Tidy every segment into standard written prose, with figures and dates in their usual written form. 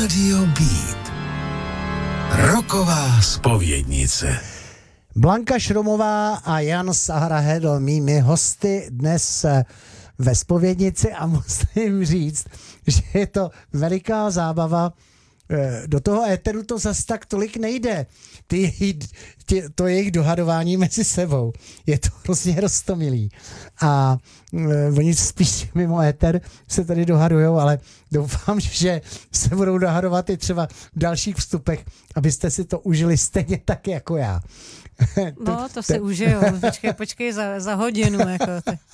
Radio Beat. Roková zpovědnice. Blanka Šrumová a Jan Sahrahedl, mými hosty dnes ve zpovědnici, a musím říct, že je to veliká zábava. Do toho éteru to zas tak tolik nejde. To jejich dohadování mezi sebou. Je to hrozně roztomilý. A oni spíš mimo éter se tady dohadujou, ale doufám, že se budou dohadovat i třeba v dalších vstupech, abyste si to užili stejně tak jako já. No, to si užijou. Počkej za hodinu. Jako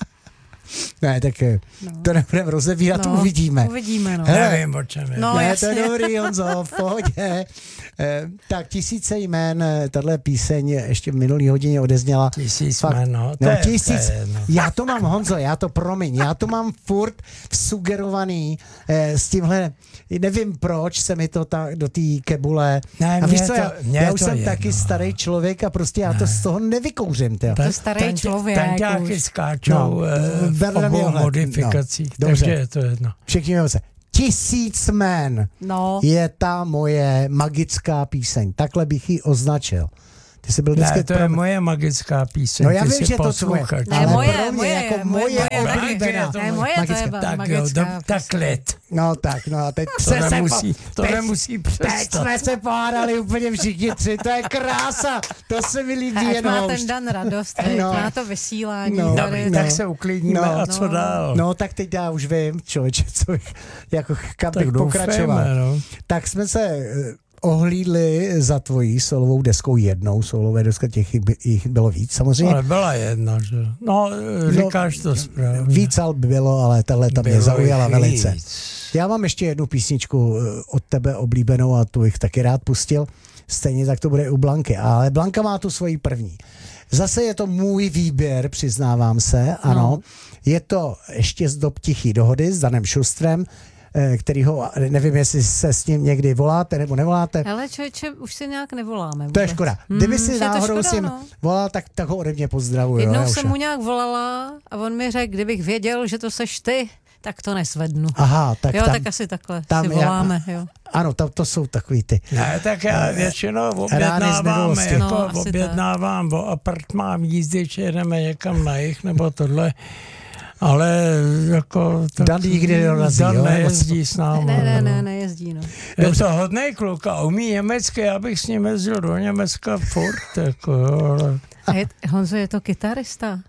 Ne, tak to nebudeme rozebírat, uvidíme. Uvidíme, no. Nevím, o čem je. No, ne, jasně. to je dobrý, Honzo, v pohodě. Tak 1000 jmén, tahle píseň ještě v minulý hodině odezněla. 1000 jmén, no. No, 1000. Já to mám, Honzo, já to mám furt vsugerovaný s tímhle, nevím proč se mi to do té kebule. Ne, a víš co, já už to jsem jedno. taky starý člověk a prostě já to z toho nevykouřím. To starý člověk. Tanťáky skáčou v obou modifikacích, takže je to jedno. Všichni se. 1000 jmén je ta moje magická píseň. Takhle bych ji označil. Ty jsi byl vždycky... Ne, to je moje magická píseň. No já vím, že to tvoje. Ne, moje oblíbená. Ne, moje to je magická tak klid. No tak, no a teď to nemusí přestat. Teď jsme se pohádali úplně všichni tři, to je krása, to se mi líbí až jenom. má ten Dan radost, má to vysílání. Tak se uklidníme a co dál? No tak teď já už vím, člověče, co jako kam bych pokračoval. No. Tak jsme se ohlídli za tvojí solovou deskou jednou, solové deska, jich bylo víc samozřejmě. Ale byla jedna, že? No, říkáš to správně. Víc alb bylo, ale tahle tam mě zaujala velice. Já mám ještě jednu písničku od tebe oblíbenou a tu bych taky rád pustil. Stejně tak to bude i u Blanky, ale Blanka má tu svoji první. Zase je to můj výběr, přiznávám se, ano. No. Je to ještě z dob Tichý dohody s Danem Šustrem, kterýho, nevím, jestli se s ním někdy voláte nebo nevoláte. Ale člověče, už si nějak nevoláme. Vůbec. To je škoda. Kdyby si náhodou s ním volal, tak ho ode mě pozdravuju. Jednou jsem mu nějak volala a on mi řekl, kdybych věděl, že to seš ty, tak to nesvednu. Aha, tak jo, tam, tak asi takhle si voláme. Jo. Ano, to jsou takový ty. Ne, tak já většinou objednávám o apartmán jízdy, či jedeme někam na jich, nebo tohle. Ale jako... Dan nikdy nejezdí, Dan nejezdí s námi. Ne, nejezdí, no. Je to hodnej kluk a umí německy, já bych s ním jezdil do Německa furt, jako jo, ale... Honzo, je to kytarista.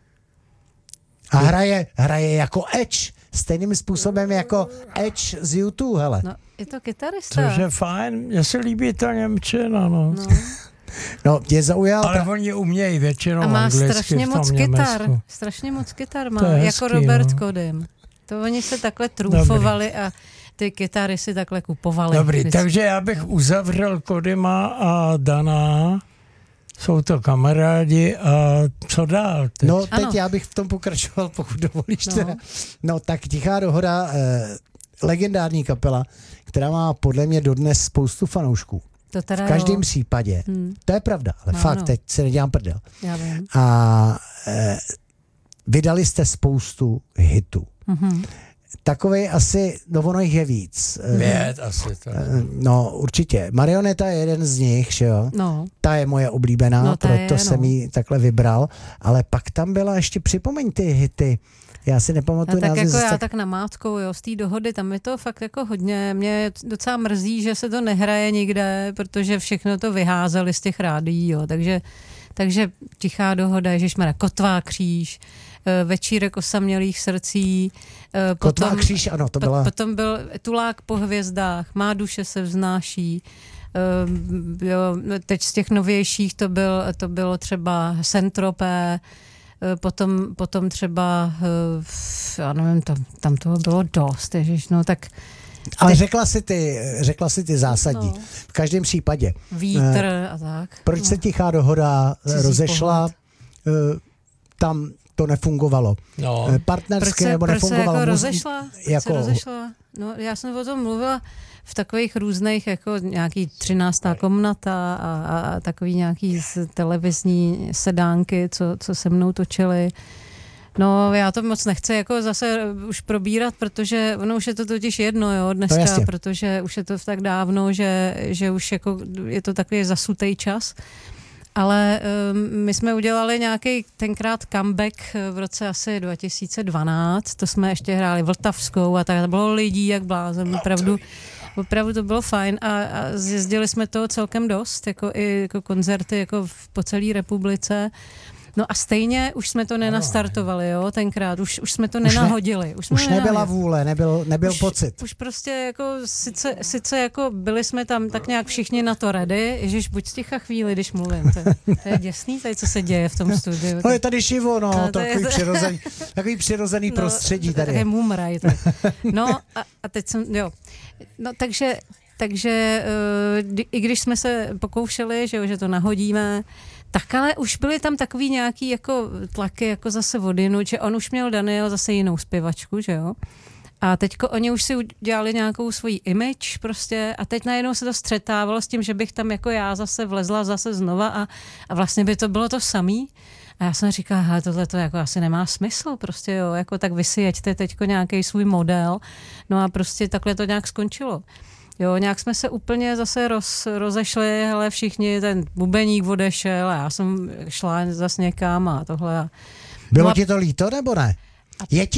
A hraje jako Edge, stejným způsobem jako Edge z YouTube, hele. No, je to kytarista. Což je fajn, mně se líbí ta němčina, no. No, mě zaujal... Ale oni umějí většinou a má anglicky strašně v tom moc Německu. kytar. Strašně moc kytar má, hezký, jako Robert no. Kodym. To oni se takhle trůfovali a ty kytary si takhle kupovali. Dobrý, takže já bych uzavřel Kodyma a Dana. Jsou to kamarádi a co dál teď? No, teď já bych v tom pokračoval, pokud dovolíš. Teda. No, tak Tichá dohoda, legendární kapela, která má podle mě dodnes spoustu fanoušků. To teda v každém případě. To je pravda, ale fakt, teď se nedělám prdel. Já vím. A vydali jste spoustu hitů. Takovej asi, no ono jich je víc. 5 asi to. No určitě. Marioneta je jeden z nich, že jo? No. Ta je moje oblíbená, no, proto jsem ji takhle vybral. Ale pak tam byla ještě, připomeň ty hity. Já si nepamatuju tak jako já tak namátkou, jo, z té dohody, tam je to fakt jako hodně, mě docela mrzí, že se to nehraje nikde, protože všechno to vyházeli z těch rádií, jo, takže Tichá dohoda, ježišmarja, Kotvá kříž, Večírek osamělých srdcí, Kotvá kříž, ano, to byla... Potom byl Tulák po hvězdách, Má duše se vznáší, jo, teď z těch novějších to bylo třeba Saint-Tropez, potom třeba, já nevím, tam toho bylo dost, ježiš, no tak... Ale řekla si ty zásadní. No. V každém případě. Vítr a tak. Proč se Tichá dohoda rozešla? Tam to nefungovalo. No. Partnerské nebo nefungovalo. Proč se rozešla? No, já jsem o tom mluvila v takových různých, jako nějaký 13. komnata a takový nějaký televizní sedánky, co se mnou točili. No, já to moc nechci jako zase už probírat, protože ono už je to totiž jedno, jo, No dneska, jasně. protože už je to tak dávno, že už jako je to takový zasutej čas. Ale my jsme udělali nějaký tenkrát comeback v roce asi 2012, to jsme ještě hráli Vltavskou a tak, to bylo lidí jak blázen, opravdu to bylo fajn a zjezdili jsme toho celkem dost, jako i jako koncerty jako po celé republice. No a stejně už jsme to nenastartovali, jo, tenkrát, už jsme to nenahodili. Už nebyla vůle, nebyl pocit. Už prostě jako, sice jako byli jsme tam tak nějak všichni na to ready, ježiš, buď sticha chvíli, když mluvím, to je děsný tady, co se děje v tom studiu. No je tady šivo, no, No, to je- takový přirozený prostředí tady. Také mumraj. No a teď jsem, jo. No takže i když jsme se pokoušeli, že to nahodíme, tak ale už byly tam takový nějaký jako tlaky jako zase vodinu, že on už měl Daniel zase jinou zpěvačku, že jo. A teďko oni už si udělali nějakou svoji image prostě a teď najednou se to střetávalo s tím, že bych tam jako já zase vlezla zase znova a vlastně by to bylo to samý. A já jsem říkala, hele, tohle to jako asi nemá smysl, prostě jo, jako tak vy si jeďte teďko nějaký svůj model, no a prostě takhle to nějak skončilo. Jo, nějak jsme se úplně zase rozešli, hele, všichni, ten bubeník odešel a já jsem šla zase někam a tohle. Bylo ti to líto, nebo ne? Je ti